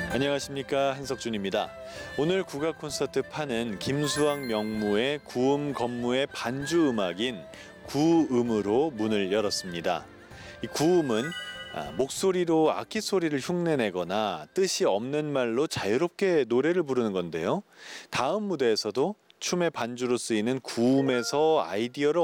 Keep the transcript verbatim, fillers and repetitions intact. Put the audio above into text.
안녕하십니까, 한석준입니다. 오늘 국악 콘서트 파는 김수왕 명무의 구음 건무의 반주 음악인 구음으로 문을 열었습니다. 이 구음은 아, 목소리로 악기 소리를 흉내내거나 뜻이 없는 말로 자유롭게 노래를 부르는 건데요. 다음 무대에서도 춤의 반주로 쓰이는 구음에서 아이디어를